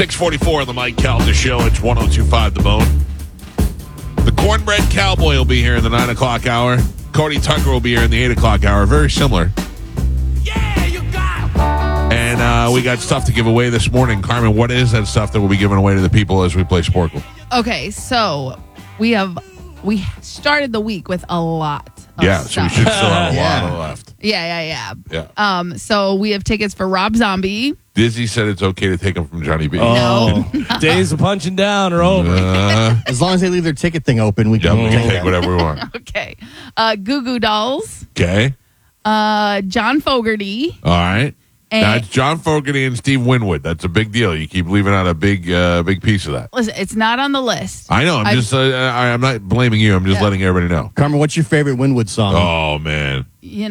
6:44 on the Mike Calta Show. It's 102.5 The Bone. The Cornbread Cowboy will be here in the 9 o'clock hour. Cody Tucker will be here in the 8 o'clock hour. Very similar. Yeah, you got it. And we got stuff to give away this morning. Carmen, what is that stuff that we'll be giving away to the people as we play Sporkle? Okay, so we started the week with a lot of So we stuff. should still have a lot left. Yeah. Yeah. So we have tickets for Rob Zombie. Dizzy said it's okay to take them from Johnny B. No. Days of punching down are over. As long as they leave their ticket thing open, we Yeah, can we can take whatever we want. Okay. Goo Goo Dolls. Okay. John Fogerty. All right. And That's John Fogerty and Steve Winwood. That's a big deal. You keep leaving out a big piece of that. listen, it's not on the list. I know. I'm not blaming you. I'm just letting everybody know. Carmen, what's your favorite Winwood song? Oh, man.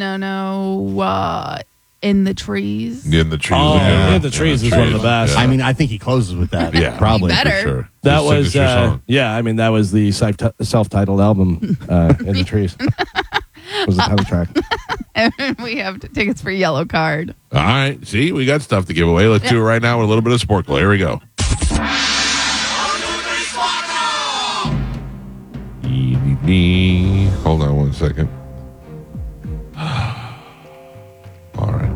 In the Trees. In the Trees. Oh, In the Trees is one of the best. I mean, I think he closes with that. Yeah. Probably. Better. For sure. That His was, signature song. that was the self-titled album, In the Trees. Was the title track. And we have tickets for Yellow Card. All right. See, we got stuff to give away. Let's do it right now with a little bit of Sporkle. Here we go. Hold on one second. All right.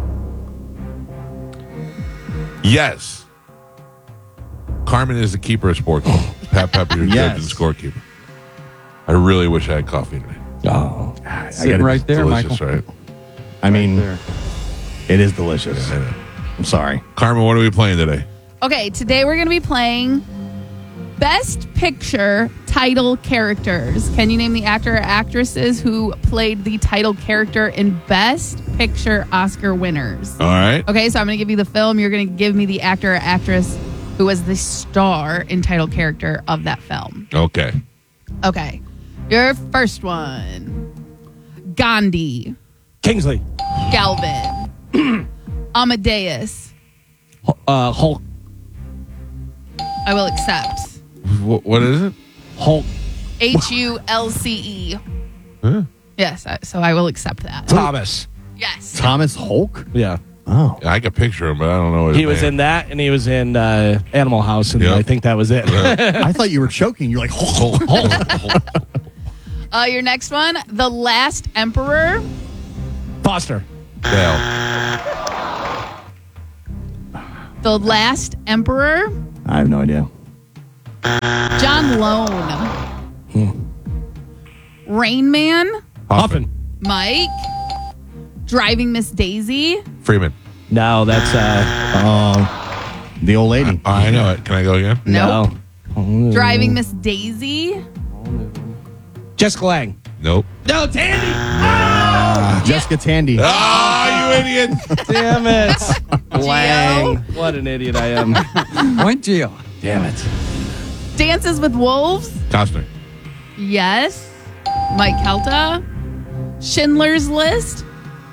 Yes. Carmen is the keeper of Sporkle. Pat Pepper, your judge and scorekeeper. I really wish I had coffee today. Oh. Sitting right there, Delicious, Michael. right? I mean, There. it is delicious. I know. I'm sorry. Carmen, what are we playing today? Okay, today we're going to be playing Best Picture Title Characters. Can you name the actor or actresses who played the title character in Best Picture Oscar winners? All right. Okay, so I'm going to give you the film. You're going to give me the actor or actress who was the star and title character of that film. Okay. Okay, your first one. Gandhi. Kingsley. Galvin. Amadeus. Hulk. I will accept. What is it? Hulk. Hulce. Huh? Yes, so I will accept that. Thomas. Yes. Thomas Hulk? Yeah. Oh. I can picture him, but I don't know his He was name. in that, and he was in Animal House, and Yep. I think that was it. I thought you were choking. You're like, Hulk. Your next one, The Last Emperor. Foster. Dale. The Last Emperor. I have no idea. John Lone. Rain Man. Hoffman. Mike. Driving Miss Daisy. Freeman. No, that's The old lady. I know it. Can I go again? Nope. no. Driving Miss Daisy. Jessica Lange. Nope. No, Tandy. Jessica Tandy. Ah, you idiot. Damn it. Gio. What an idiot I am. Point Gio. Damn it. Dances with Wolves. Costner. Yes. Mike Kelta. Schindler's List.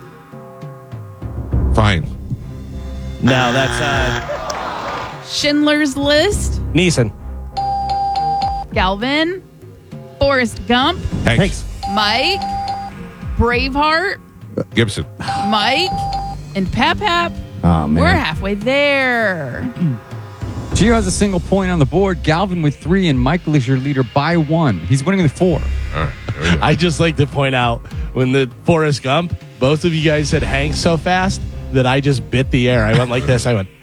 Fine. No, that's Schindler's List. Neeson. Galvin. Forrest Gump. Hanks. Mike. Braveheart. Gibson. Mike. And Pap Pap. Oh, man. We're halfway there. Gio has a single point on the board. Galvin with 3, and Michael is your leader by 1. He's winning with 4. All right. There we go. I just like to point out when the Forrest Gump, both of you guys said Hank so fast that I just bit the air. I went like this. I went.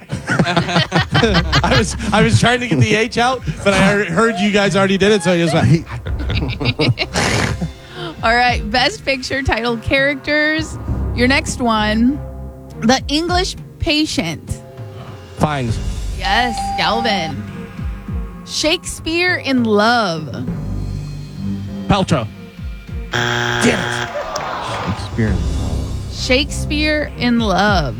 I was trying to get the H out, but I heard you guys already did it, so I just went. All right. Best Picture title characters. Your next one. The English Patient. Fines. Yes, Galvin. Shakespeare in Love. Paltrow. Shakespeare. Shakespeare in Love.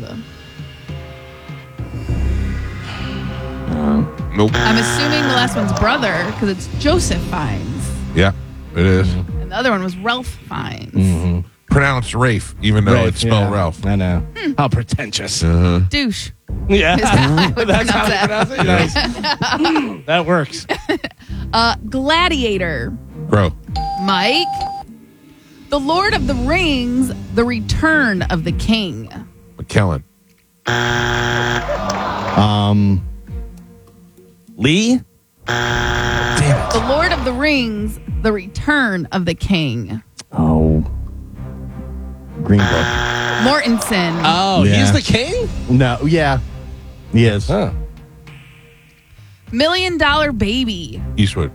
Nope. I'm assuming the last one's brother because it's Joseph Fiennes. Yeah, it is. And the other one was Ralph Fiennes. Pronounced Rafe, even though it's spelled Ralph. I know. How pretentious. Douche. Yeah. Is how I would That's how pronounce you that. pronounce it? Nice. That works. Gladiator. Bro. Mike. The Lord of the Rings. The Return of the King. McKellen. Lee? The Lord of the Rings, The Return of the King. Oh. Green Book. Mortensen. Oh, Yeah. he's the king? No, yeah. He is. Huh. $1 Million Baby. Eastwood.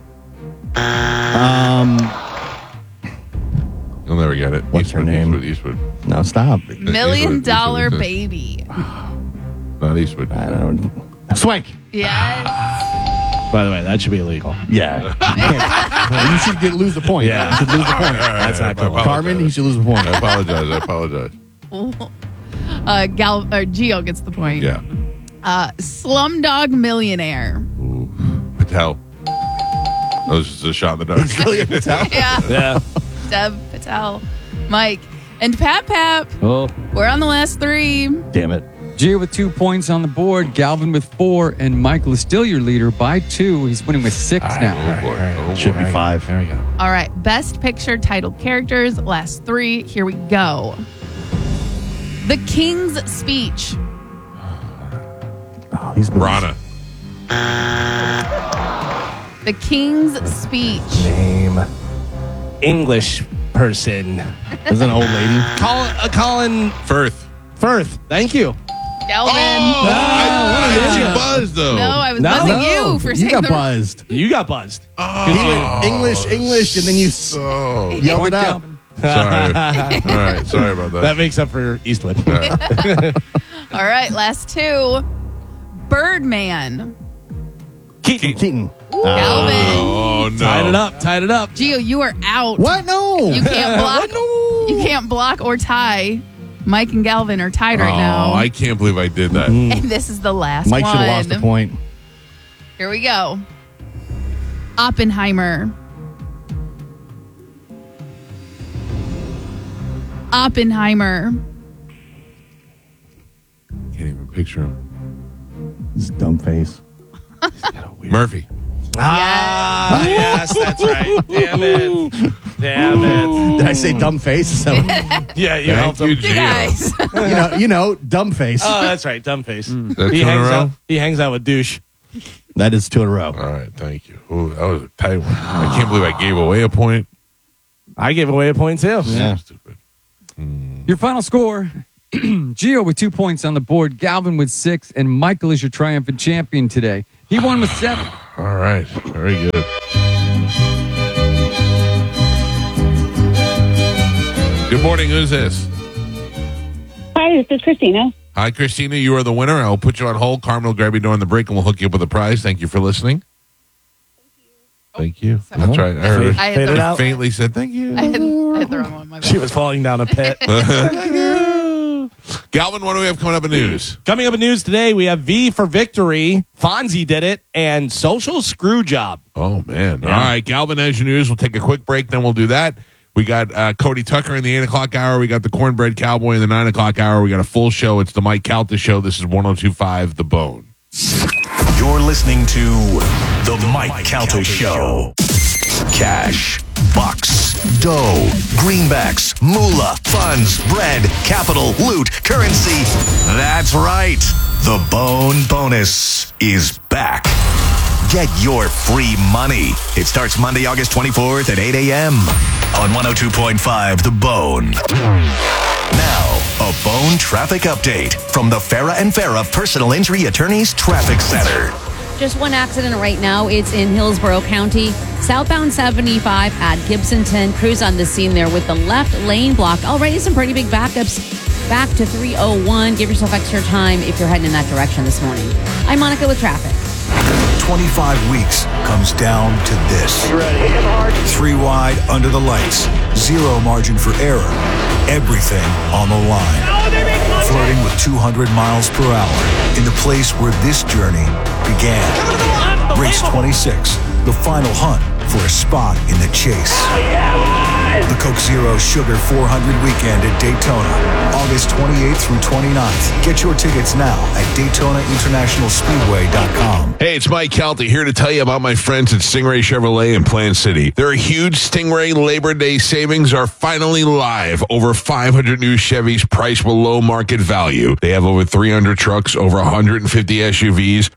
You'll never get it. What's her Eastwood, name? Eastwood. No, stop. $1 Million Eastwood. Baby. Not Eastwood. I don't know. Swank. Yes. By the way, that should be illegal. Yeah. You should lose the point. Yeah. You should lose the point. That's not cool. Carmen, he should lose the point. I apologize. Geo gets the point. Yeah. Slumdog Millionaire. Ooh. Patel. That was just a shot in the dark. Julia Patel. Yeah. Yeah. Deb Patel. Mike. And Pap. Oh, We're on the last three. Damn it. Gio with 2 points on the board, Galvin with 4, and Michael is still your leader by 2. He's winning with 6 now. Oh, boy. Oh, boy. Should be 5. There we go. All right. Best Picture titled characters. Last 3. Here we go. The King's Speech. Oh, he's been Rana. The King's Speech. Name. English person. Is an old lady. Colin Firth. Firth. Thank you. Galvin. I thought you buzzed, though. No, I was No. buzzing you for You saying got the buzzed. You got buzzed. English, and then you So. yelled Point it out. Galvin. Sorry. All right. Sorry about that. That makes up for Eastwood. All right, last 2. Birdman. Keaton. Galvin. Oh, no. Tied it up. Gio, you are out. What? No. You can't block. You can't block or tie. Mike and Galvin are tied right now. I can't believe I did that. And this is the last Mike one. should have lost the point. Here we go. Oppenheimer. Can't even picture him. This dumb face. Murphy. Ah, yes, that's right. Damn it. Damn it. Did I say dumb face? So, Yeah, you Thank helped you, him. Gio. Guys. you know, dumb face. Oh, that's right. Dumb face. That He 2 in a hangs row? out. He hangs out with douche. That is 2 in a row. All right. Thank you. Ooh, that was a tight one. I can't believe I gave away a point. I gave away a point too. Yeah. Stupid. Your final score, Gio with 2 points on the board, Galvin with 6, and Michael is your triumphant champion today. He won with 7. All right. Very good. Good morning. Who's this? Hi, this is Christina. Hi, Christina. You are the winner. I'll put you on hold. Carmen will grab you during the break, and we'll hook you up with a prize. Thank you for listening. Thank you. Sorry. That's right. I heard it. I had, Fade it the, out. Faintly said thank you. I had the wrong one. My bad. She was falling down a pit. Galvin, what do we have coming up in news? Coming up in news today, we have V for Victory. Fonzie did it, and Social Screw Job. Oh, man. All right. Galvin has your news. We'll take a quick break, then we'll do that. We got Cody Tucker in the 8 o'clock hour. We got the Cornbread Cowboy in the 9 o'clock hour. We got a full show. It's the Mike Calta Show. This is 102.5 The Bone. You're listening to The Mike Calta Show. Cash, bucks, dough, greenbacks, moolah, funds, bread, capital, loot, currency. That's right. The Bone Bonus is back. Get your free money. It starts Monday, August 24th at 8 a.m. on 102.5 The Bone. Now, a Bone traffic update from the Farah and Farah Personal Injury Attorneys Traffic Center. Just one accident right now. It's in Hillsborough County. Southbound 75 at Gibsonton. Crews on the scene there with the left lane blocked. Already some pretty big backups back to 301. Give yourself extra time if you're heading in that direction this morning. I'm Monica with traffic. 25 weeks comes down to this. 3 wide under the lights. 0 margin for error. Everything on the line. Flirting with 200 miles per hour in the place where this journey began. Race 26, the final hunt for a spot in the chase. The Coke Zero Sugar 400 weekend at Daytona, August 28th through 29th. Get your tickets now at DaytonaInternationalSpeedway.com. Hey, it's Mike Calta here to tell you about my friends at Stingray Chevrolet in Plant City. Their huge Stingray Labor Day savings are finally live. Over 500 new Chevys priced below market value. They have over 300 trucks, over 150 SUVs,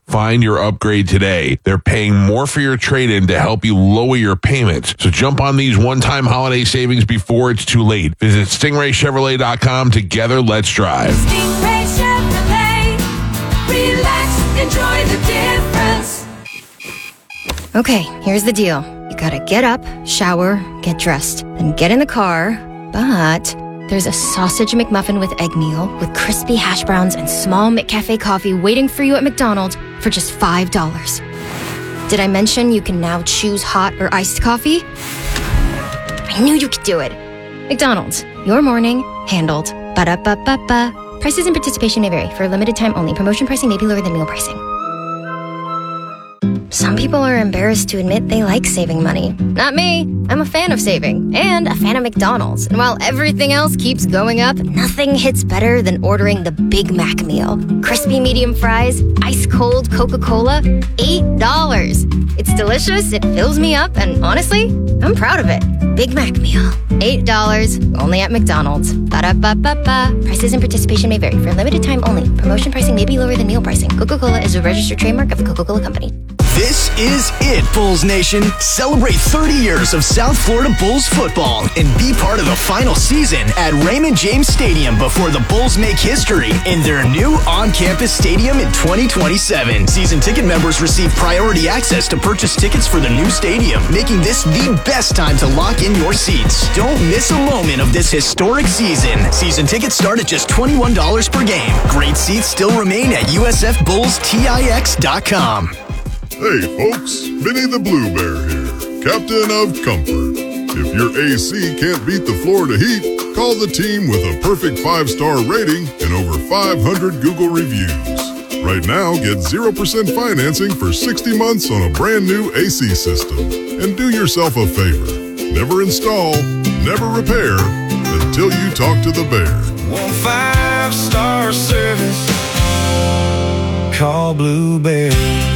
Find your upgrade today. They're paying more for your trade-in to help you lower your payments. So jump on these one-time holiday savings before it's too late. Visit StingrayChevrolet.com. Together, let's drive. Stingray Chevrolet. Relax, enjoy the difference. Okay, here's the deal. You gotta get up, shower, get dressed, then get in the car. But there's a sausage McMuffin with egg meal, with crispy hash browns and small McCafe coffee waiting for you at McDonald's for just $5. Did I mention you can now choose hot or iced coffee? I knew you could do it. McDonald's, your morning handled. Ba-da-ba-ba-ba. Prices and participation may vary. For a limited time only. Promotion pricing may be lower than meal pricing. Some people are embarrassed to admit they like saving money. Not me. I'm a fan of saving and a fan of McDonald's. And while everything else keeps going up, nothing hits better than ordering the Big Mac meal. Crispy medium fries, ice cold Coca-Cola, $8. It's delicious, it fills me up, and honestly, I'm proud of it. Big Mac meal, $8, only at McDonald's. Ba-da-ba-ba-ba. Prices and participation may vary. For a limited time only. Promotion pricing may be lower than meal pricing. Coca-Cola is a registered trademark of the Coca-Cola Company. This is it, Bulls Nation. Celebrate 30 years of South Florida Bulls football and be part of the final season at Raymond James Stadium before the Bulls make history in their new on-campus stadium in 2027. Season ticket members receive priority access to purchase tickets for the new stadium, making this the best time to lock in your seats. Don't miss a moment of this historic season. Season tickets start at just $21 per game. Great seats still remain at USFBullsTix.com. Hey folks, Vinny the Blue Bear here, Captain of Comfort. If your AC can't beat the Florida heat, call the team with a perfect 5-star rating and over 500 Google reviews. Right now, get 0% financing for 60 months on a brand new AC system. And do yourself a favor. Never install, never repair until you talk to the bear. 5-star service. Call Blue Bear.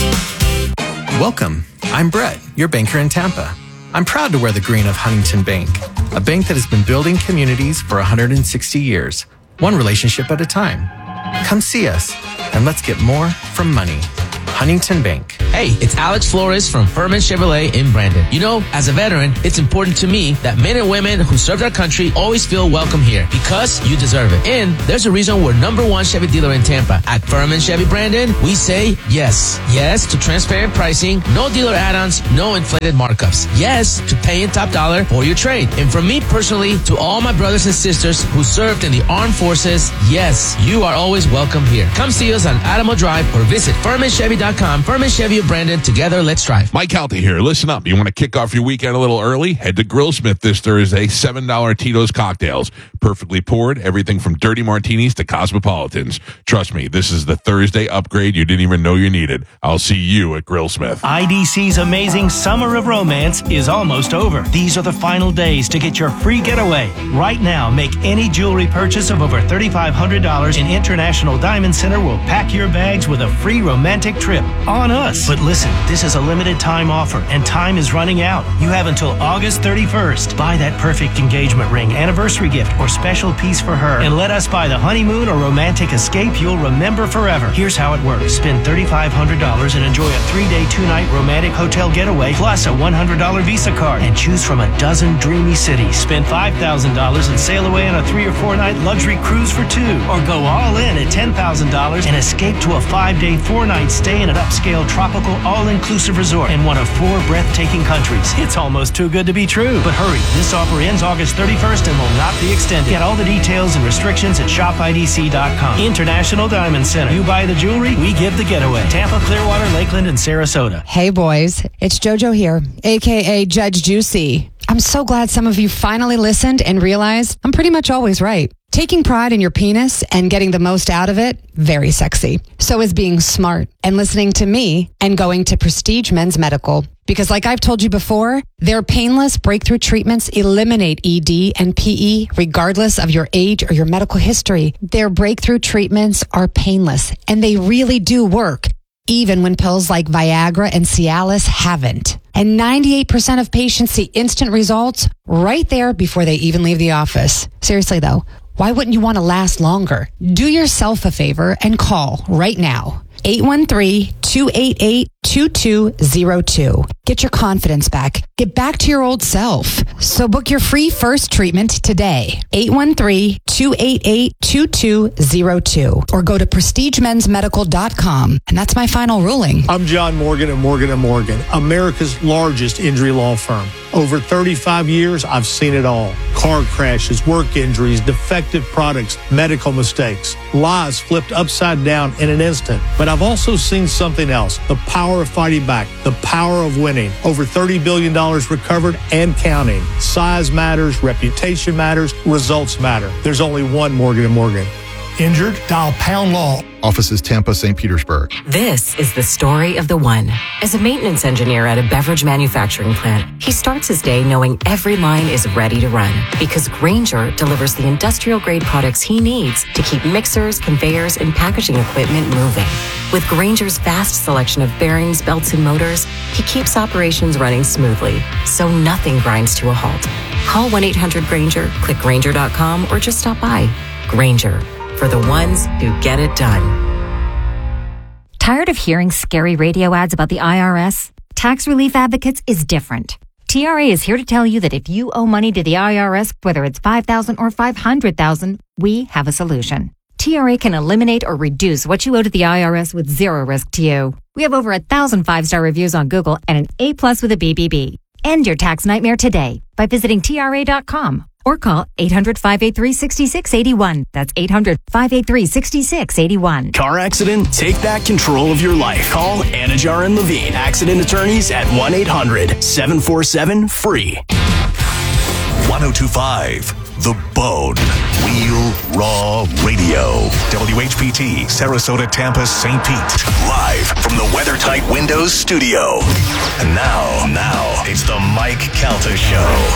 Welcome. I'm Brett, your banker in Tampa. I'm proud to wear the green of Huntington Bank, a bank that has been building communities for 160 years, one relationship at a time. Come see us, and let's get more from money. Huntington Bank. Hey, it's Alex Flores from Furman Chevrolet in Brandon. You know, as a veteran, it's important to me that men and women who served our country always feel welcome here because you deserve it. And there's a reason we're #1 Chevy dealer in Tampa. At Furman Chevy Brandon, we say yes. Yes to transparent pricing, no dealer add-ons, no inflated markups. Yes to paying top dollar for your trade. And from me personally to all my brothers and sisters who served in the armed forces, yes, you are always welcome here. Come see us on Adamo Drive or visit FurmanChevy.com. Furman Chevy of Brandon. Together, let's drive. Mike Calta here. Listen up. You want to kick off your weekend a little early? Head to Grillsmith this Thursday. $7 Tito's cocktails. Perfectly poured. Everything from dirty martinis to cosmopolitans. Trust me, this is the Thursday upgrade you didn't even know you needed. I'll see you at Grillsmith. IDC's amazing Summer of Romance is almost over. These are the final days to get your free getaway. Right now, make any jewelry purchase of over $3,500 in International Diamond Center will pack your bags with a free romantic trip on us. But listen, this is a limited time offer and time is running out. You have until August 31st. Buy that perfect engagement ring, anniversary gift, or special piece for her and let us buy the honeymoon or romantic escape you'll remember forever. Here's how it works. Spend $3,500 and enjoy a 3-day, 2-night romantic hotel getaway plus a $100 Visa card and choose from a dozen dreamy cities. Spend $5,000 and sail away on a 3- or 4-night luxury cruise for 2, or go all in at $10,000 and escape to a 5-day, 4-night stay in an upscale tropical all-inclusive resort in one of 4 breathtaking countries. It's almost too good to be true. But hurry, this offer ends August 31st and will not be extended. Get all the details and restrictions at shopidc.com. International Diamond Center. You buy the jewelry, we give the getaway. Tampa, Clearwater, Lakeland, and Sarasota. Hey boys, it's JoJo here, aka Judge Juicy. I'm so glad some of you finally listened and realized I'm pretty much always right. Taking pride in your penis and getting the most out of it, very sexy. So is being smart and listening to me and going to Prestige Men's Medical. Because like I've told you before, their painless breakthrough treatments eliminate ED and PE regardless of your age or your medical history. Their breakthrough treatments are painless and they really do work, even when pills like Viagra and Cialis haven't. And 98% of patients see instant results right there before they even leave the office. Seriously though, why wouldn't you want to last longer? Do yourself a favor and call right now. 813-2 813-288-2202. Get your confidence back. Get back to your old self. So book your free first treatment today. 813-288-2202. Or go to prestigemensmedical.com. And that's my final ruling. I'm John Morgan at Morgan & Morgan, America's largest injury law firm. Over 35 years, I've seen it all. Car crashes, work injuries, defective products, medical mistakes, lives flipped upside down in an instant. But I've also seen something else, the power of fighting back, the power of winning. Over $30 billion recovered and counting. Size matters, reputation matters, results matter. There's only one Morgan & Morgan. Injured? Dial Pound Law. Offices Tampa, St. Petersburg. This is the story of the one. As a maintenance engineer at a beverage manufacturing plant, he starts his day knowing every line is ready to run because Grainger delivers the industrial-grade products he needs to keep mixers, conveyors, and packaging equipment moving. With Grainger's vast selection of bearings, belts, and motors, he keeps operations running smoothly, so nothing grinds to a halt. Call 1-800-GRAINGER, click Grainger.com, or just stop by. Grainger, for the ones who get it done. Tired of hearing scary radio ads about the IRS? Tax Relief Advocates is different. TRA is here to tell you that if you owe money to the IRS, whether it's $5,000 or $500,000, we have a solution. TRA can eliminate or reduce what you owe to the IRS with zero risk to you. We have over 1,000 five-star reviews on Google and an A+ with a BBB. End your tax nightmare today by visiting TRA.com. Or call 800-583-6681. That's 800-583-6681. Car accident? Take back control of your life. Call Anajar and Levine, accident attorneys at 1-800-747-FREE. 1025 The Bone. Real Raw Radio. WHPT, Sarasota, Tampa, St. Pete. Live from the WeatherTight Windows studio. And now, it's the Mike Calta Show.